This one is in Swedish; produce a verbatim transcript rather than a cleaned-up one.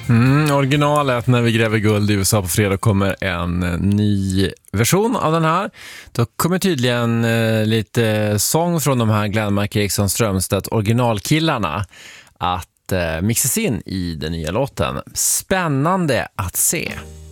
Mm, originalet När vi gräver guld i U S A på fredag kommer en ny version av den här. Då kommer tydligen eh, lite sång från de här Glenmark, Eriksson, Strömstedt originalkillarna att eh, mixas in i den nya låten. Spännande att se.